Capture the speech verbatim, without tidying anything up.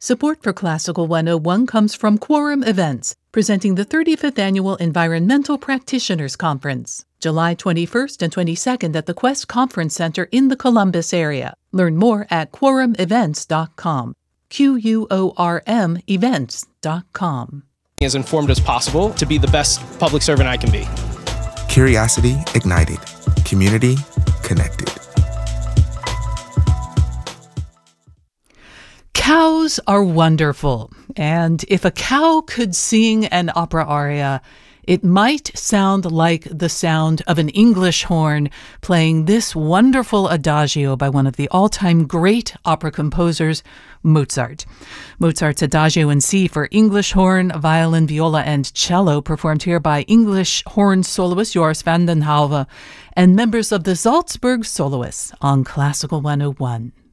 Support for Classical one oh one comes from Quorum Events, presenting the thirty-fifth Annual Environmental Practitioners Conference, July twenty-first and twenty-second at the Quest Conference Center in the Columbus area. Learn more at quorum events dot com. Q U O R M events dot com. As informed as possible to be the best public servant I can be. Curiosity ignited. Community connected. Cows are wonderful, and if a cow could sing an opera aria, it might sound like the sound of an English horn playing this wonderful adagio by one of the all-time great opera composers, Mozart. Mozart's Adagio in C for English horn, violin, viola, and cello, performed here by English horn soloist Joris van den Hauve and members of the Salzburg Soloists on Classical one oh one.